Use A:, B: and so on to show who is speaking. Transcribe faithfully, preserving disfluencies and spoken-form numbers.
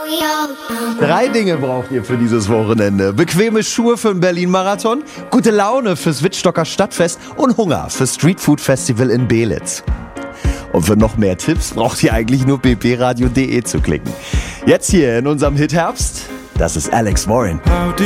A: Drei Dinge braucht ihr für dieses Wochenende. Bequeme Schuhe für den Berlin-Marathon, gute Laune fürs Wittstocker Stadtfest und Hunger fürs Streetfood-Festival in Belitz. Und für noch mehr Tipps braucht ihr eigentlich nur b b radio punkt d e zu klicken. Jetzt hier in unserem Hit Herbst, das ist Alex Warren.